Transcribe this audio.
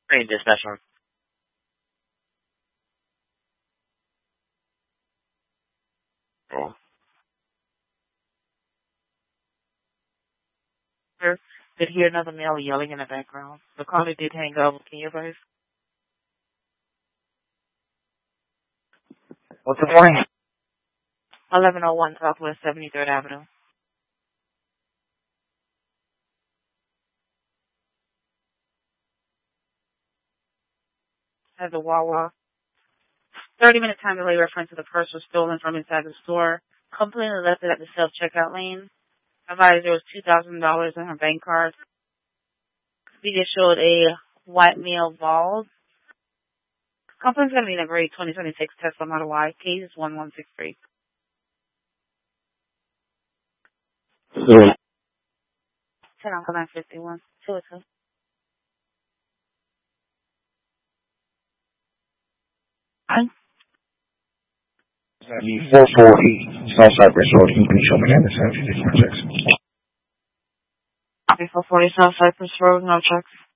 Green dispatch room. Oh. Sir, did hear another male yelling in the background. The caller did hang up. Can you advise? What's the morning? 1101 Southwest 73rd Avenue. Has a Wawa. 30-minute time delay reference to the purse was stolen from inside the store. Complainant left it at the self-checkout lane. Advised there was $2,000 in her bank card. Video showed a white male bald. Complainant's going to need a grade 2026 Tesla Model Y. Case is 1163. 10 Uncle 951. 202. Hi. 440 South Cypress Road, Kingston, show me that. That's how you do my checks. 440 South Cypress Road, no checks.